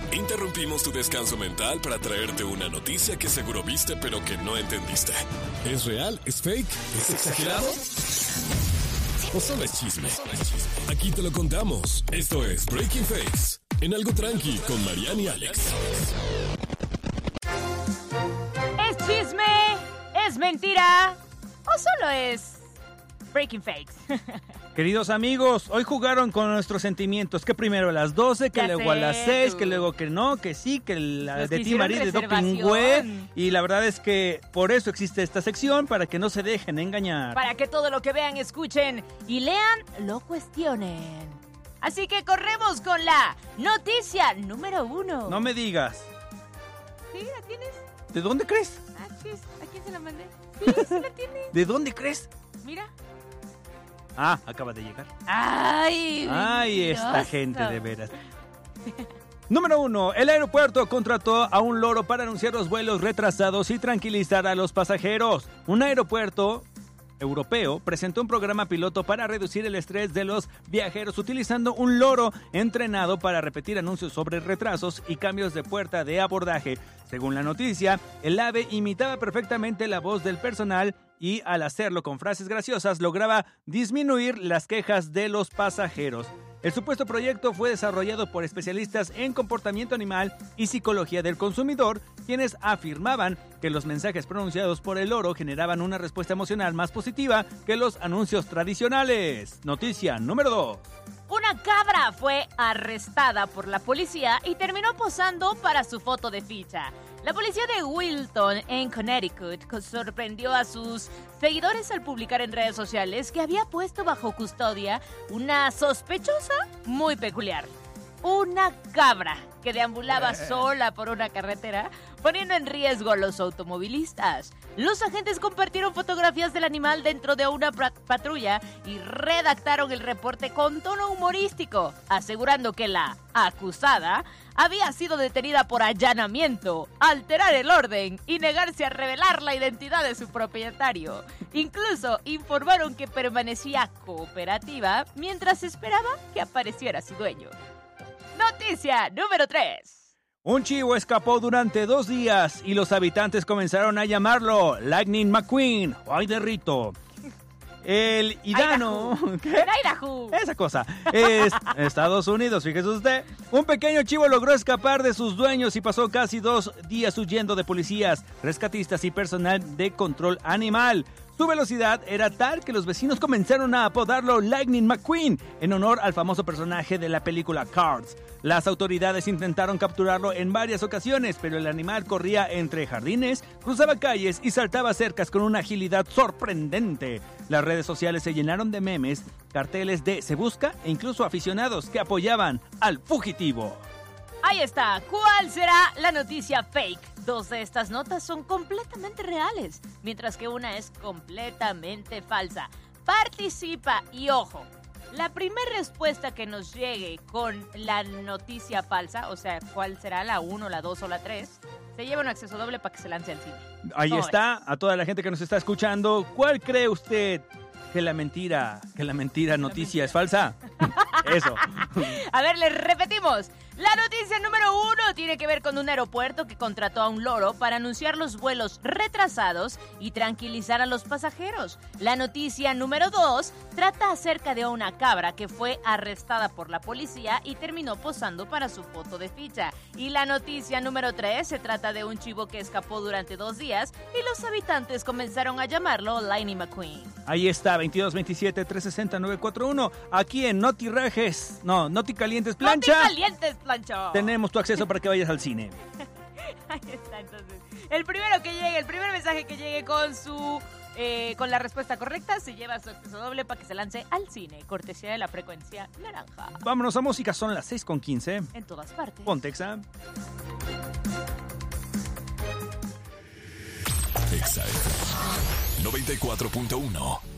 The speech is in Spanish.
Interrumpimos tu descanso mental para traerte una noticia que seguro viste pero que no entendiste. ¿Es real? ¿Es fake? ¿Es exagerado? ¿O solo es chisme? Aquí te lo contamos. Esto es Breaking Face, en Algo Tranqui con Mariana y Alex. ¿Es chisme? ¿Es mentira? ¿O solo es Breaking Fakes? Queridos amigos, hoy jugaron con nuestros sentimientos. Que primero a las 12, que Ya luego a las sé, 6, tú. que luego que no, que sí, que la Los de que Ti Marí de hicieron Dopingüe. reservación. Y la verdad es que por eso existe esta sección, para que no se dejen engañar. Para que todo lo que vean, escuchen y lean, lo cuestionen. Así que corremos con la noticia número 1. No me digas. ¿Sí? ¿La tienes? ¿De dónde crees? Ah, chis, ¿a quién se la mandé? Sí, sí la tiene. ¿De dónde crees? Mira. Ah, acaba de llegar. ¡Ay! Ay, esta mentiroso. gente de veras. Número 1. El aeropuerto contrató a un loro para anunciar los vuelos retrasados y tranquilizar a los pasajeros. Un aeropuerto europeo presentó un programa piloto para reducir el estrés de los viajeros utilizando un loro entrenado para repetir anuncios sobre retrasos y cambios de puerta de abordaje. Según la noticia, el ave imitaba perfectamente la voz del personal y al hacerlo con frases graciosas lograba disminuir las quejas de los pasajeros. El supuesto proyecto fue desarrollado por especialistas en comportamiento animal y psicología del consumidor, quienes afirmaban que los mensajes pronunciados por el loro generaban una respuesta emocional más positiva que los anuncios tradicionales. Noticia número 2. Una cabra fue arrestada por la policía y terminó posando para su foto de ficha. La policía de Wilton, en Connecticut, sorprendió a sus seguidores al publicar en redes sociales que había puesto bajo custodia una sospechosa muy peculiar. Una cabra que deambulaba sola por una carretera, poniendo en riesgo a los automovilistas. Los agentes compartieron fotografías del animal dentro de una patrulla y redactaron el reporte con tono humorístico, asegurando que la acusada había sido detenida por allanamiento, alterar el orden y negarse a revelar la identidad de su propietario. Incluso informaron que permanecía cooperativa mientras esperaba que apareciera su dueño. Noticia número 3. Un chivo escapó durante 2 días y los habitantes comenzaron a llamarlo Lightning McQueen. ¡Ay, de Rito! El Idaho. ¿Qué? Idaho. Esa cosa. Es Estados Unidos, fíjese usted. Un pequeño chivo logró escapar de sus dueños y pasó casi 2 días huyendo de policías, rescatistas y personal de control animal. Su velocidad era tal que los vecinos comenzaron a apodarlo Lightning McQueen en honor al famoso personaje de la película Cars. Las autoridades intentaron capturarlo en varias ocasiones, pero el animal corría entre jardines, cruzaba calles y saltaba cercas con una agilidad sorprendente. Las redes sociales se llenaron de memes, carteles de "se busca" e incluso aficionados que apoyaban al fugitivo. Ahí está. ¿Cuál será la noticia fake? 2 de estas notas son completamente reales, mientras que una es completamente falsa. Participa y ojo, la primera respuesta que nos llegue con la noticia falsa, o sea, ¿cuál será la 1, la 2 o la 3? Se lleva un acceso doble para que se lance al cine. Ahí está, a toda la gente que nos está escuchando, ¿cuál cree usted que la mentira noticia es falsa? Eso. A ver, les repetimos. La noticia número 1 tiene que ver con un aeropuerto que contrató a un loro para anunciar los vuelos retrasados y tranquilizar a los pasajeros. La noticia número 2 trata acerca de una cabra que fue arrestada por la policía y terminó posando para su foto de ficha. Y la noticia número 3 se trata de un chivo que escapó durante 2 días y los habitantes comenzaron a llamarlo Lightning McQueen. Ahí está, 2227-360-941. Aquí en Noti Calientes Plancha. ¡Noti Calientes Plancha! Tenemos tu acceso para que vayas al cine. Ahí está, entonces. El primer mensaje que llegue con con la respuesta correcta se lleva su acceso doble para que se lance al cine, cortesía de la frecuencia naranja. Vámonos a música, son las 6:15. En todas partes. Pontexa. Exa FM 94.1.